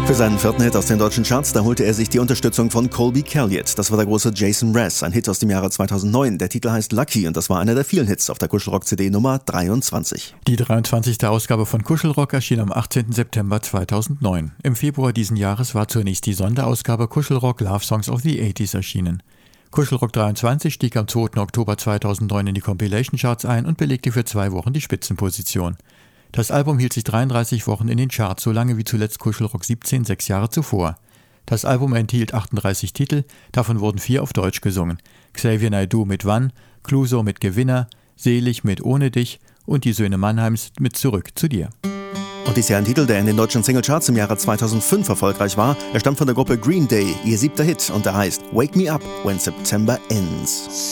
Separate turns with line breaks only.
Für seinen vierten Hit aus den deutschen Charts, da holte er sich die Unterstützung von Colby Calliot. Das war der große Jason Mraz, ein Hit aus dem Jahre 2009. Der Titel heißt Lucky und das war einer der vielen Hits auf der Kuschelrock-CD Nummer 23.
Die 23. Ausgabe von Kuschelrock erschien am 18. September 2009. Im Februar diesen Jahres war zunächst die Sonderausgabe Kuschelrock Love Songs of the 80s erschienen. Kuschelrock 23 stieg am 2. Oktober 2009 in die Compilation Charts ein und belegte für 2 Wochen die Spitzenposition. Das Album hielt sich 33 Wochen in den Charts, so lange wie zuletzt Kuschelrock 17, 6 Jahre zuvor. Das Album enthielt 38 Titel, davon wurden 4 auf Deutsch gesungen. Xavier Naidoo mit Wann, Clouseau mit Gewinner, Selig mit Ohne dich und die Söhne Mannheims mit Zurück zu dir.
Und dies ist ja ein Titel, der in den deutschen Singlecharts im Jahre 2005 erfolgreich war. Er stammt von der Gruppe Green Day, ihr 7. Hit, und er heißt Wake Me Up When September Ends.